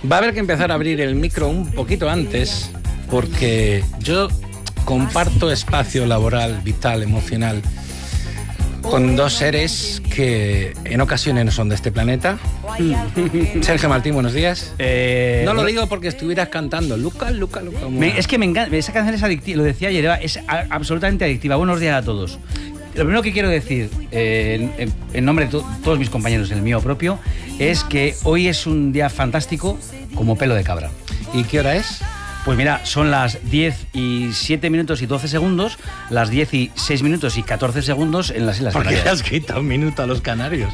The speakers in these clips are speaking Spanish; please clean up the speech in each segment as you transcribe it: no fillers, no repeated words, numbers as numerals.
Va a haber que empezar a abrir el micro un poquito antes, porque yo comparto espacio laboral, vital, emocional, con dos seres que en ocasiones no son de este planeta. Sergio Martín, buenos días. No lo digo porque estuvieras cantando. Luca. Es que me encanta. Esa canción es adictiva, lo decía ayer, es absolutamente adictiva. Buenos días a todos. Lo primero que quiero decir, en nombre de todos mis compañeros, el mío propio, es que hoy es un día fantástico como pelo de cabra. ¿Y qué hora es? Pues mira, son las 10 y 7 minutos y 12 segundos, las 10 y 6 minutos y 14 segundos en las Islas Canarias. ¿Por qué le has quitado un minuto a los canarios?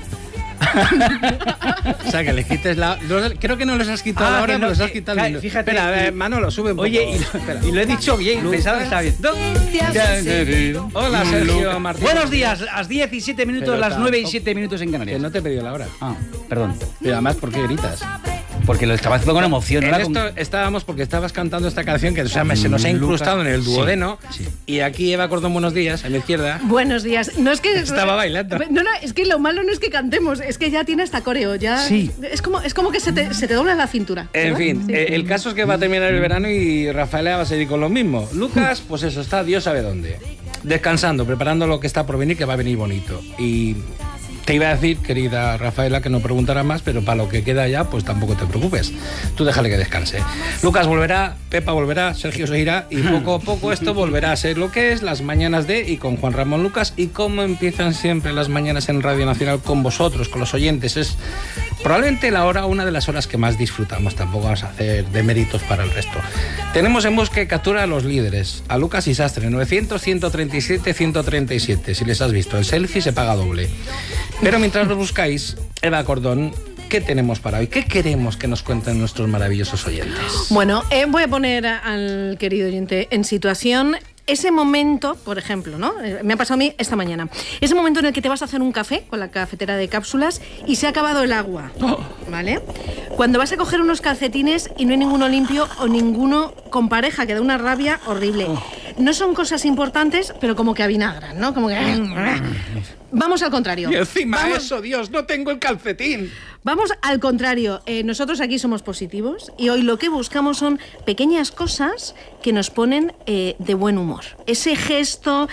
O sea, que les quites la... Creo que no les has quitado la hora, pero les has quitado el minuto. Fíjate. Espera, Manolo, sube un poco. Oye, y lo he dicho bien, pensaba que estaba bien. Hola, Sergio Martín. Buenos días, las 10 y 7 minutos, las 9 y 7 minutos en Canarias. Que no te he pedido la hora. Ah, perdón. Pero además, ¿por qué gritas? Porque lo estaba haciendo con emoción. En esto estábamos porque estabas cantando esta canción que se nos ha incrustado en el duodeno. Sí. Y aquí Eva Cordón, buenos días, a mi izquierda. Buenos días. No es que estaba bailando. No, es que lo malo no es que cantemos, es que ya tiene hasta coreo. Ya sí. Es como que se te dobla la cintura. En fin, sí. El caso es que va a terminar el verano y Rafaela va a seguir con lo mismo. Lucas, pues eso, está Dios sabe dónde. Descansando, preparando lo que está por venir, que va a venir bonito. Y te iba a decir, querida Rafaela, que no preguntara más, pero para lo que queda ya, pues tampoco te preocupes. Tú déjale que descanse. Lucas volverá, Pepa volverá, Sergio se irá y poco a poco esto volverá a ser lo que es las mañanas de y con Juan Ramón Lucas. Y cómo empiezan siempre las mañanas en Radio Nacional con vosotros, con los oyentes. Es probablemente una de las horas que más disfrutamos. Tampoco vamos a hacer deméritos para el resto. Tenemos en busca y captura a los líderes, a Lucas y Sastre, 900-137-137. Si les has visto, el selfie se paga doble. Pero mientras lo buscáis, Eva Cordón, ¿qué tenemos para hoy? ¿Qué queremos que nos cuenten nuestros maravillosos oyentes? Bueno, voy a poner al querido oyente en situación. Ese momento, por ejemplo, ¿no? Me ha pasado a mí esta mañana. Ese momento en el que te vas a hacer un café con la cafetera de cápsulas y se ha acabado el agua, ¿vale? Cuando vas a coger unos calcetines y no hay ninguno limpio o ninguno con pareja, que da una rabia horrible. No son cosas importantes, pero como que avinagran, ¿no? Como que... Vamos al contrario. Y encima eso, Dios, no tengo el calcetín. Vamos al contrario. Nosotros aquí somos positivos y hoy lo que buscamos son pequeñas cosas que nos ponen de buen humor. Ese gesto,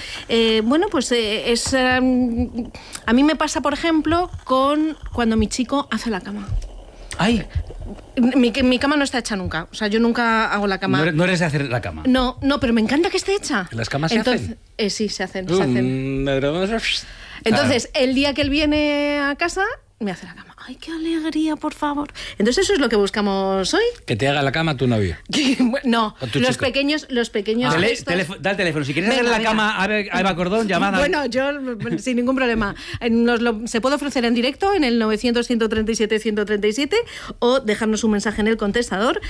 a mí me pasa, por ejemplo, cuando mi chico hace la cama. ¡Ay! Mi cama no está hecha nunca. O sea, yo nunca hago la cama. No eres de hacer la cama. No, pero me encanta que esté hecha. ¿Las camas se hacen? Sí, se hacen. Entonces, el día que él viene a casa, me hace la cama. ¡Ay, qué alegría, por favor! Entonces, eso es lo que buscamos hoy. Que te haga la cama tu novio. No, los pequeños da el teléfono. Si quieres hacer la cama a Eva Cordón, llamada. Bueno, yo sin ningún problema. Se puede ofrecer en directo en el 900-137-137 o dejarnos un mensaje en el contestador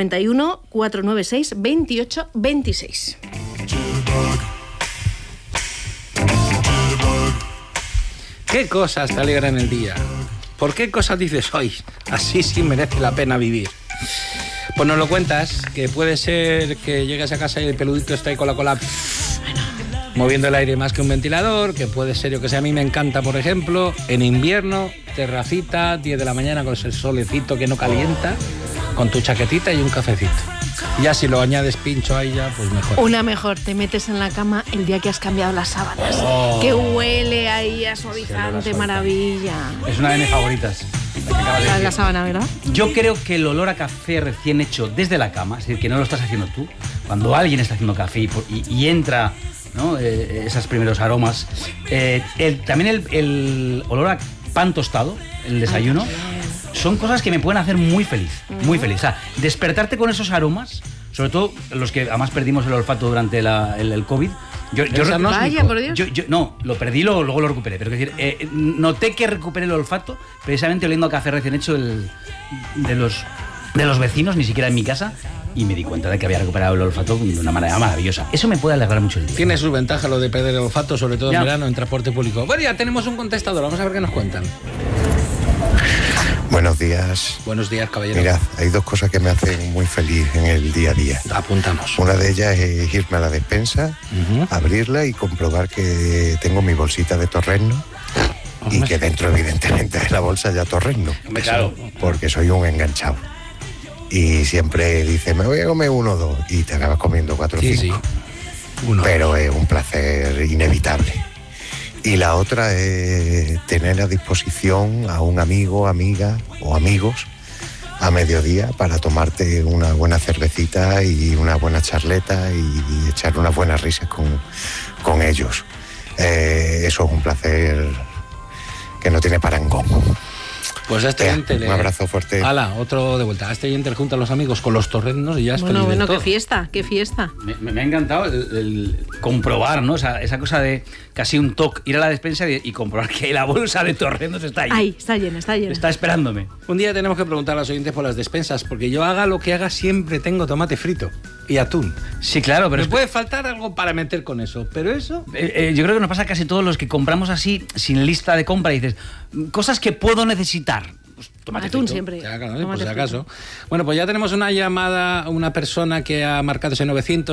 91-496-2826. ¿Qué cosas te alegran el día? ¿Por qué cosas dices hoy? Así sí merece la pena vivir. Pues nos lo cuentas, que puede ser que llegues a casa y el peludito está ahí con la cola moviendo el aire más que un ventilador, que puede ser, yo que sé, a mí me encanta, por ejemplo, en invierno, terracita, 10 de la mañana con ese solecito que no calienta, con tu chaquetita y un cafecito. Ya si lo añades pincho ahí ya, pues mejor. Una mejor, te metes en la cama el día que has cambiado las sábanas. Que huele ahí a suavizante, maravilla. Es una de mis favoritas. La sábana, ¿verdad? Yo creo que el olor a café recién hecho desde la cama, es decir, que no lo estás haciendo tú, cuando alguien está haciendo café y entra, ¿no? Esos primeros aromas. También el olor a pan tostado, el desayuno. Son cosas que me pueden hacer muy feliz, muy feliz. O sea, despertarte con esos aromas, sobre todo los que además perdimos el olfato durante el COVID. No, lo perdí, luego lo recuperé. Pero es decir, noté que recuperé el olfato precisamente oliendo a café recién hecho de los vecinos, ni siquiera en mi casa, y me di cuenta de que había recuperado el olfato de una manera maravillosa. Eso me puede alegrar mucho el día. Tiene sus ventajas lo de perder el olfato, sobre todo en verano, en transporte público. Bueno, ya tenemos un contestador, vamos a ver qué nos cuentan. Buenos días. Buenos días, caballero. Mirad, hay dos cosas que me hacen muy feliz en el día a día. Apuntamos. Una de ellas es irme a la despensa, abrirla y comprobar que tengo mi bolsita de torrezno y que dentro, evidentemente, de la bolsa ya torrezno. Claro. Porque soy un enganchado. y siempre dices, me voy a comer 1 o 2, y te acabas comiendo 4 o 5. Sí. Pero es un placer inevitable. Y la otra es tener a disposición a un amigo, amiga o amigos a mediodía para tomarte una buena cervecita y una buena charleta y echar unas buenas risas con ellos. Eso es un placer que no tiene parangón. Pues a este oyente un abrazo fuerte. Hala, otro de vuelta. A este oyente le junta a los amigos con los torrendos y ya está. Bueno, qué fiesta, qué fiesta. Me ha encantado el comprobar, ¿no? Esa cosa de casi un toque, ir a la despensa y comprobar que la bolsa de torrendos está ahí. Ahí, está llena, está llena. Está esperándome. Un día tenemos que preguntar a los oyentes por las despensas, porque yo haga lo que haga siempre tengo tomate frito y atún. Sí, claro, pero... Me puede faltar algo para meter con eso, pero eso... yo creo que nos pasa a casi todos los que compramos así, sin lista de compra, y dices, cosas que puedo necesitar. Pues, tomate atún frito. siempre. Por si acaso. Bueno, pues ya tenemos una llamada, una persona que ha marcado ese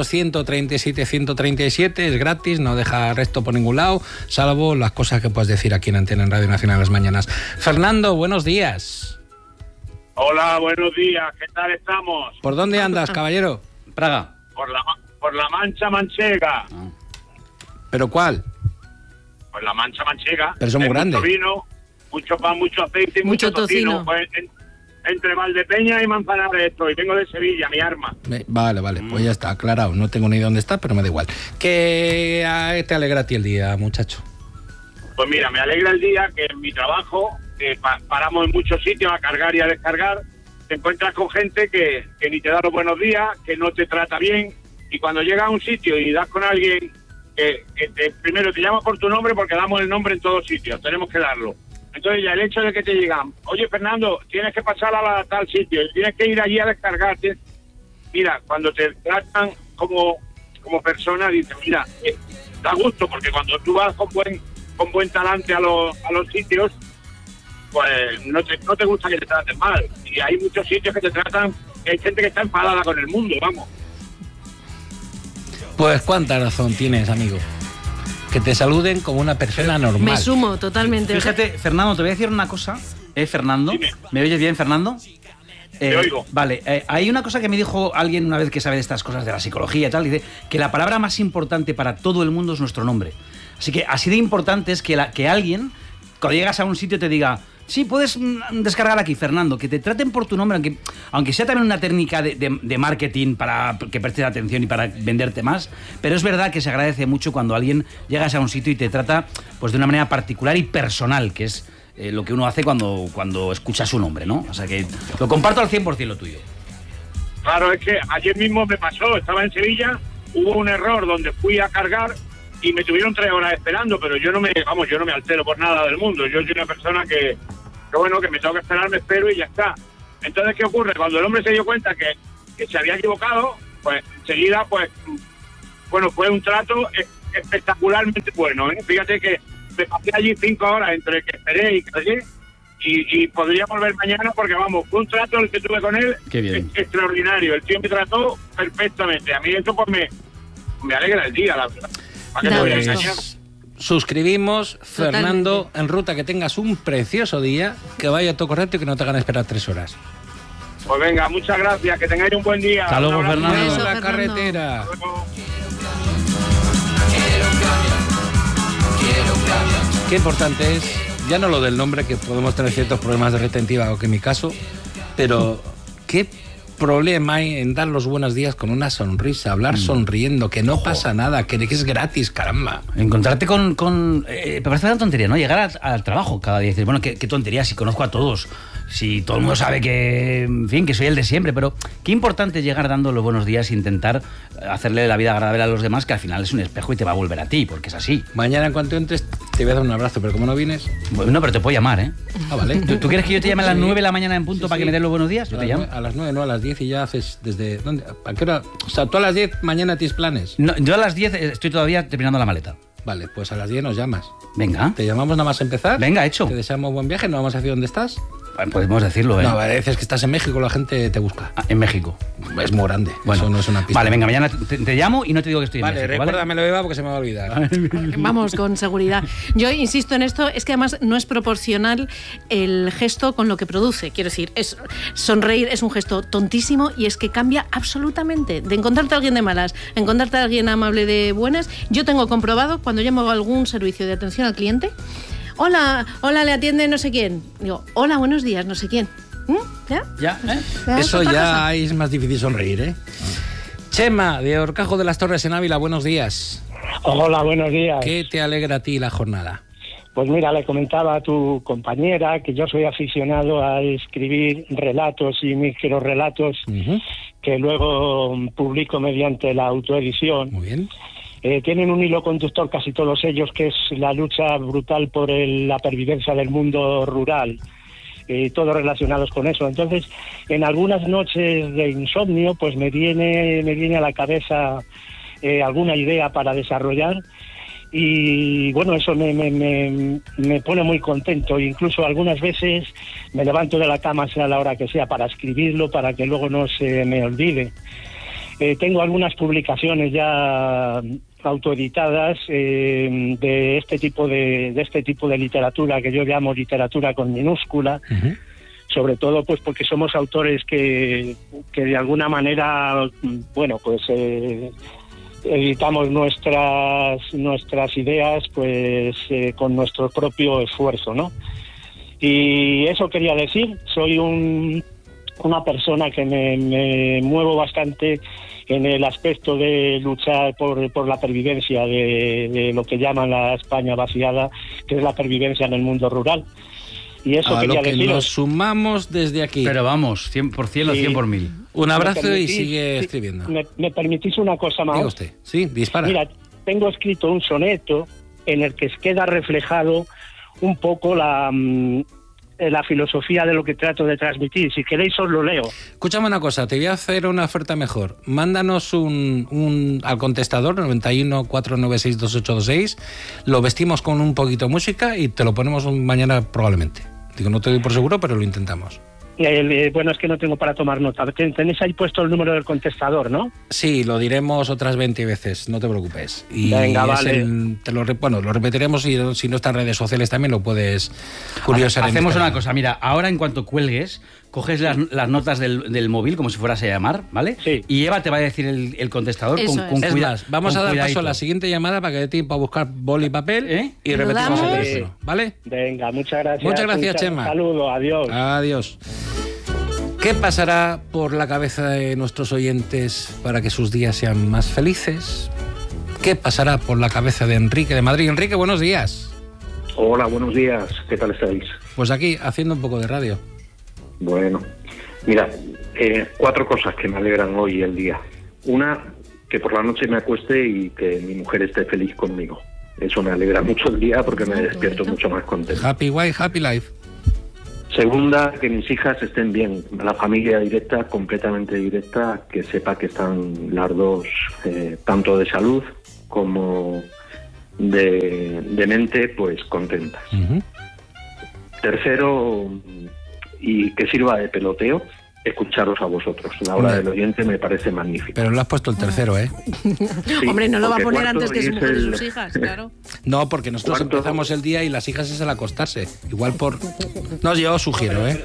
900-137-137, es gratis, no deja resto por ningún lado, salvo las cosas que puedes decir aquí en Antena en Radio Nacional las mañanas. Fernando, buenos días. Hola, buenos días, ¿qué tal estamos? ¿Por dónde andas, caballero? Praga. Por la Mancha Manchega. ¿Pero cuál? Pues la Mancha Manchega. Pero son muy grandes. Mucho vino, mucho pan, mucho aceite y mucho tocino. Pues, entre Valdepeña y Manzanares estoy. Vengo de Sevilla, mi arma. Vale, pues ya está, aclarado. No tengo ni dónde está, pero me da igual. ¿Qué te alegra a ti el día, muchacho? Pues mira, me alegra el día que en mi trabajo, que paramos en muchos sitios a cargar y a descargar, te encuentras con gente que ni te da los buenos días, que no te trata bien, y cuando llegas a un sitio y das con alguien que primero te llama por tu nombre, porque damos el nombre en todos sitios, tenemos que darlo. Entonces ya el hecho de que te digan, oye Fernando, tienes que pasar a tal sitio, tienes que ir allí a descargar. Mira, cuando te tratan como persona, dices, mira, da gusto, porque cuando tú vas con buen talante a los sitios, pues no te gusta que te traten mal. Y hay muchos sitios que te tratan, hay gente que está enfadada con el mundo, vamos. Pues cuánta razón tienes, amigo. Que te saluden como una persona normal. Me sumo totalmente. Fíjate, Fernando, te voy a decir una cosa. Fernando, Dime. ¿me oyes bien, Fernando? Te oigo. Vale, hay una cosa que me dijo alguien una vez que sabe de estas cosas de la psicología y tal, dice que la palabra más importante para todo el mundo es nuestro nombre. Así que así de importante es que alguien, cuando llegas a un sitio, te diga, sí, puedes descargar aquí, Fernando, que te traten por tu nombre, aunque sea también una técnica de marketing para que prestes atención y para venderte más, pero es verdad que se agradece mucho cuando alguien llegas a un sitio y te trata pues de una manera particular y personal, que es lo que uno hace cuando escucha su nombre, ¿no? O sea que lo comparto al 100% lo tuyo. Claro, es que ayer mismo me pasó, estaba en Sevilla, hubo un error donde fui a cargar y me tuvieron 3 horas esperando, pero yo no me altero por nada del mundo. Yo soy una persona que me tengo que esperar, me espero y ya está. Entonces, ¿qué ocurre? Cuando el hombre se dio cuenta que se había equivocado, pues enseguida, pues, bueno, fue un trato espectacularmente bueno, ¿eh? Fíjate que me pasé allí 5 horas entre que esperé y callé, y podría volver mañana porque, vamos, fue un trato el que tuve con él. Qué bien. Extraordinario. El tío me trató perfectamente. A mí eso pues me alegra el día, la verdad. ¿Para qué te voy a engañar? Suscribimos, Fernando, Totalmente. en ruta, que tengas un precioso día, que vaya todo correcto y que no te hagan esperar 3 horas. Pues venga, muchas gracias, que tengáis un buen día. Hasta luego, Un abrazo. Fernando. Beso, la Fernando. carretera. Hasta luego. Qué importante es, ya no lo del nombre, que podemos tener ciertos problemas de retentiva, o que en mi caso, pero qué problema hay en dar los buenos días con una sonrisa, hablar sonriendo, que no pasa nada, que es gratis, caramba. Encontrarte me parece una tontería, ¿no? Llegar al trabajo cada día y decir, bueno, qué tontería, si conozco a todos, si todo el mundo sabe que, en fin, que soy el de siempre, pero qué importante es llegar dando los buenos días e intentar hacerle la vida agradable a los demás, que al final es un espejo y te va a volver a ti, porque es así. Mañana en cuanto entres te voy a dar un abrazo, pero como no vienes... Bueno, pero te puedo llamar, ¿eh? Ah, vale. ¿Tú quieres que yo te llame a las 9 de la mañana en punto Sí, para sí. que me des los buenos días? Yo te llamo. A las 9, no, a las 10 y ya haces desde... ¿Dónde? ¿A qué hora? O sea, tú a las 10 mañana tienes planes. No, yo a las 10 estoy todavía terminando la maleta. Vale, pues a las 10 nos llamas. Venga. Te llamamos nada más empezar. Venga, hecho. Te deseamos buen viaje, no vamos a decir dónde estás. Podemos decirlo, ¿eh? No, a veces que estás en México la gente te busca. En México. Es muy grande. Bueno, eso no es una pista. Vale, venga, mañana te llamo y no te digo que estoy en México. Vale, recuérdamelo, Eva, porque se me va a olvidar. Vamos, con seguridad. Yo insisto en esto, es que además no es proporcional el gesto con lo que produce. Quiero decir, sonreír es un gesto tontísimo y es que cambia absolutamente. De encontrarte a alguien de malas, encontrarte a alguien amable de buenas. Yo tengo comprobado cuando llamo a algún servicio de atención al cliente, hola, le atiende no sé quién. Digo, hola, buenos días, no sé quién. ¿Ya? ¿Ya? Eso ya es más difícil sonreír, ¿eh? Chema, de Horcajo de las Torres en Ávila, buenos días. Hola, buenos días. ¿Qué te alegra a ti la jornada? Pues mira, le comentaba a tu compañera que yo soy aficionado a escribir relatos y microrelatos que luego publico mediante la autoedición. Muy bien. Tienen un hilo conductor casi todos ellos, que es la lucha brutal por la pervivencia del mundo rural. Todos relacionados con eso. Entonces, en algunas noches de insomnio, pues me viene a la cabeza alguna idea para desarrollar, y bueno, eso me pone muy contento. Incluso algunas veces me levanto de la cama, sea la hora que sea, para escribirlo, para que luego no se me olvide. Tengo algunas publicaciones ya autoeditadas de este tipo de literatura que yo llamo literatura con minúscula, sobre todo pues porque somos autores que de alguna manera, bueno, pues editamos nuestras ideas pues con nuestro propio esfuerzo, ¿no? Y eso quería decir. Soy una persona que me muevo bastante en el aspecto de luchar por la pervivencia de lo que llaman la España vaciada, que es la pervivencia en el mundo rural. Y eso a quería lo que deciros. nos sumamos desde aquí. Pero vamos, 100 por cielo, 100 por mil. Un abrazo y sigue escribiendo. ¿Me permitís una cosa más? Diga usted. Sí, dispara. Mira, tengo escrito un soneto en el que queda reflejado un poco la filosofía de lo que trato de transmitir. Si queréis os lo leo. Escúchame una cosa, te voy a hacer una oferta mejor. Mándanos al contestador 91 496 2826, lo vestimos con un poquito de música y te lo ponemos mañana probablemente. Digo, no te doy por seguro, pero lo intentamos. Bueno, es que no tengo para tomar nota. Tenéis ahí puesto el número del contestador, ¿no? Sí, lo diremos otras 20 veces, no te preocupes. Y venga, vale. Lo repetiremos y si no está en redes sociales también lo puedes curiosar. Hacemos una cosa, mira, ahora en cuanto cuelgues, coges las notas del móvil como si fueras a llamar, ¿vale? Sí. Y Eva te va a decir el contestador Eso con Es cuidado. más, vamos a dar paso a la siguiente llamada para que dé tiempo a buscar boli y papel y ¿Lo repetimos el damos? teléfono, ¿vale? Venga, muchas gracias. Muchas gracias, Chema. Un saludo, adiós. Adiós. ¿Qué pasará por la cabeza de nuestros oyentes para que sus días sean más felices? ¿Qué pasará por la cabeza de Enrique de Madrid? Enrique, buenos días. Hola, buenos días. ¿Qué tal estáis? Pues aquí, haciendo un poco de radio. Bueno, mira, 4 cosas que me alegran hoy el día. Una, que por la noche me acueste y que mi mujer esté feliz conmigo. Eso me alegra mucho el día porque me despierto mucho más contento. Happy wife, happy life. Segunda, que mis hijas estén bien. La familia directa, completamente directa, que sepa que están las dos, tanto de salud como de mente, pues contentas. Tercero, y que sirva de peloteo, escucharos a vosotros. La hora del oyente me parece magnífica. Pero lo has puesto el tercero, ¿eh? Sí, Hombre, no lo va a porque poner cuarto antes que su es mujer y el- sus hijas, claro. No, porque nosotros Cuarto. empezamos el día y las hijas es el acostarse. Igual por... No, yo sugiero, ¿eh?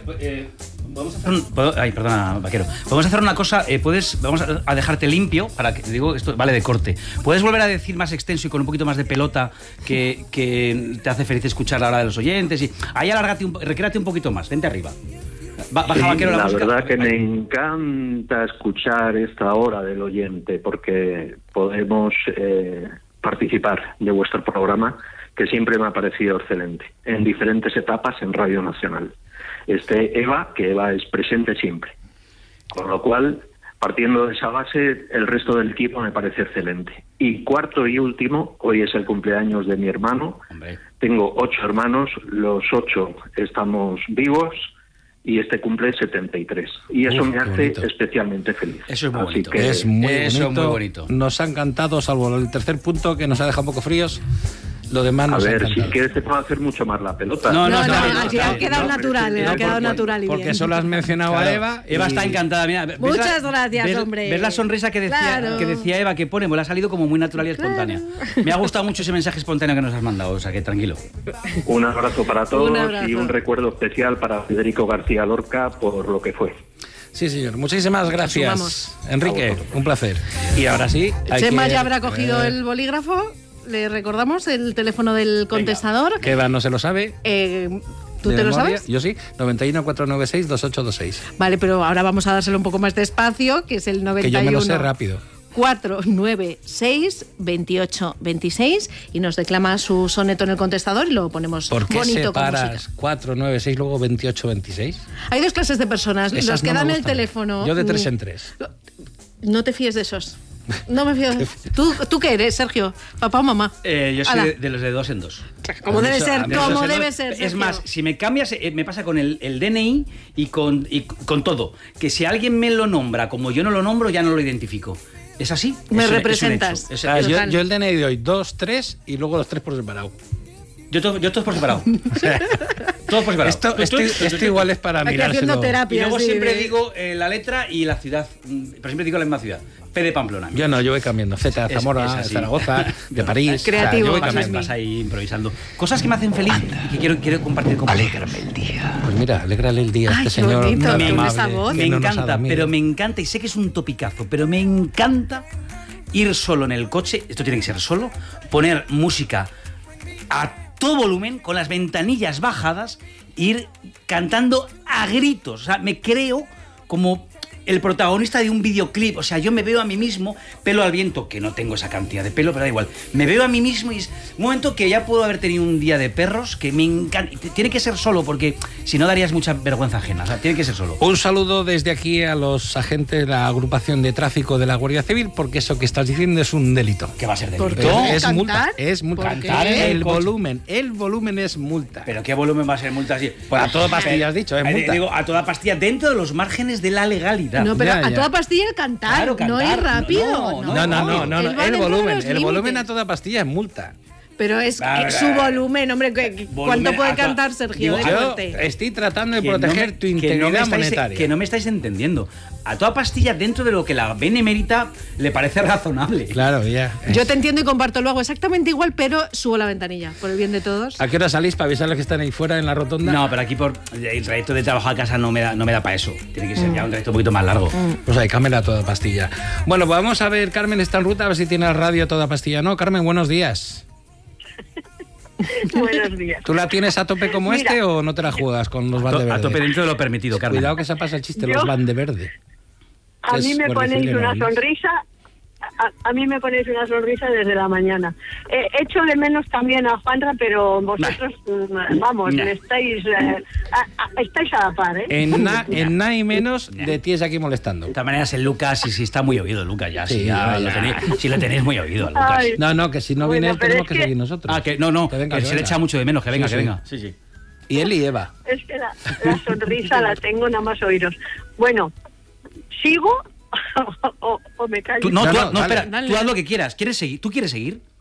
Perdona, vaquero. Podemos hacer una cosa, vamos a dejarte limpio, para que digo, esto vale de corte. ¿Puedes volver a decir más extenso y con un poquito más de pelota que te hace feliz escuchar la hora de los oyentes? Y ahí recréate un poquito más, vente arriba. Baja, Sí, vaquero, la música. verdad que me encanta escuchar esta hora del oyente porque podemos participar de vuestro programa, que siempre me ha parecido excelente, en diferentes etapas en Radio Nacional. Eva, que Eva es presente siempre. Con lo cual, partiendo de esa base, el resto del equipo me parece excelente. Y cuarto y último, hoy es el cumpleaños de mi hermano. Hombre. Tengo 8 hermanos, los 8 estamos vivos y este cumple 73. Y eso Uf, me qué hace bonito. especialmente feliz. Eso es muy Así bonito. Es muy Eso bonito. muy bonito. Nos ha encantado, salvo el tercer punto que nos ha dejado un poco fríos. Lo demás A nos ha ver, si encantado. quieres te puedo hacer mucho más la pelota. No, así ha quedado natural, ha quedado natural y Porque bien. solo has mencionado a Claro, Eva. Eva y- está encantada. Mira, ¿ves Muchas gracias, hombre. ¿Ves la sonrisa que Claro. decía Eva que pone? Pues le ha salido como muy natural y espontánea. Me ha gustado mucho ese mensaje espontáneo que nos has mandado, o sea que tranquilo. Un abrazo para todos Un abrazo. y un recuerdo especial para Federico García Lorca por lo que fue. Sí, señor. Muchísimas gracias, Sumamos. Enrique. Un placer. Y ahora sí. hay Chema que- ya habrá cogido el bolígrafo. Le recordamos el teléfono del contestador. Que Eva no se lo sabe. ¿Tú de te lo memoria. sabes? Yo sí. 91 496 2826. Vale, pero ahora vamos a dárselo un poco más despacio, que es el 91. Que yo me lo sé rápido. 496 28 26 y nos declama su soneto en el contestador y lo ponemos ¿Por qué bonito con separas música. 496 luego 28 26? Hay dos clases de personas, Esas los que no me dan el gustan. teléfono. Yo de 3 en 3. No te fíes de esos. No me fío. ¿Tú qué eres, Sergio? ¿Papá o mamá? Yo soy Ala. de los de 2 en 2. Como debe ser, De los como en debe dos. ser. Es Sergio. más, si me cambias, me pasa con el DNI y con todo. Que si alguien me lo nombra como yo no lo nombro, ya no lo identifico. ¿Es así? Me Es un representas. hecho. Es- Ah, es- yo el DNI doy 2, 3 y luego los 3 por separado. Yo todos por separado. Todos por separado. Esto igual es para Aquí mirárselo. haciendo terapia. Y luego sí, siempre de- digo la letra y la ciudad. Pero siempre digo la misma ciudad. P de Pamplona. Yo no, yo voy cambiando. Z de Es Zamora, así. Zaragoza, de París. Creativo. yo voy Vas, cambiando. vas ahí improvisando. Cosas que me hacen feliz y que quiero compartir con vosotros. Pues mira, alégrale el día a Ay, este qué señor. bonito, tan con amable, esa voz. que Me no nos ha encanta, dormido. pero me encanta, y sé que es un topicazo, pero me encanta ir solo en el coche, esto tiene que ser solo, poner música a todo volumen, con las ventanillas bajadas, ir cantando a gritos. O sea, me creo como el protagonista de un videoclip. O sea, yo me veo a mí mismo, pelo al viento, que no tengo esa cantidad de pelo, pero da igual. Me veo a mí mismo y es un momento que ya puedo haber tenido un día de perros, que me encanta. Tiene que ser solo, porque si no darías mucha vergüenza ajena. O sea, tiene que ser solo. Un saludo desde aquí a los agentes de la agrupación de tráfico de la Guardia Civil, porque eso que estás diciendo es un delito. ¿Qué va a ser ¿Por delito? qué? Es ¿Cantar? multa, es multa. ¿Por qué? Cantar el Coche. volumen es multa. ¿Pero qué volumen va a ser multa así? Pues a toda pastilla has dicho, es multa. Digo, a toda pastilla, dentro de los márgenes de la legalidad. No, pero Ya, a ya. toda pastilla el cantar, Claro, no cantar, ir rápido. no, No, Él va el dentro de volumen, los el volumen límites. a toda pastilla es multa. Pero es Va, su volumen, hombre. ¿Cuánto Volumen puede a to- cantar Sergio? Digo, de Yo fuerte? estoy tratando de Que no proteger me- tu que no me integridad estáis- monetaria. Que no me estáis entendiendo. A toda pastilla, dentro de lo que la benemérita le parece razonable. Claro, ya. Yo te entiendo y comparto, lo hago exactamente igual, pero subo la ventanilla, por el bien de todos. ¿A qué hora salís para avisar a los que están ahí fuera en la rotonda? No, pero aquí por el trayecto de trabajo a casa no me da para eso. Tiene que ser ya un trayecto un poquito más largo. Pues ahí, cámela a toda pastilla. Bueno, pues vamos a ver, Carmen está en ruta, a ver si tiene el radio a toda pastilla. No, Carmen, buenos días. Buenos días. ¿Tú la tienes a tope como Mira. este o no te la juegas con los A Vandeverde? tope dentro de lo permitido, Carmen. Cuidado que se pasa el chiste, Yo- los Vandeverde. A Es mí me Guardia ponéis Civil, una ¿no? sonrisa. A mí me ponéis una sonrisa desde la mañana. Echo de menos también a Juanra, pero vosotros, vamos, Nah. estáis a la par, ¿eh? En nada y menos de ti es aquí molestando. De todas maneras, el Lucas sí está muy oído, Lucas, ya. Sí, Sí, ya ya. lo tenéis muy oído, Lucas. Ay. No, que si no Bueno, viene él pero tenemos es que que- seguir nosotros. Ah, que no, Que venga, que que se le venga. echa mucho de menos, que venga, Sí, que sí. venga. Sí, sí. Y él y Eva. Es que la sonrisa la tengo nada más oíros. Bueno, ¿sigo o me callo? Tú, No, no, no, no, dale. espera, Dale. tú haz lo que quieras. ¿Tú quieres seguir?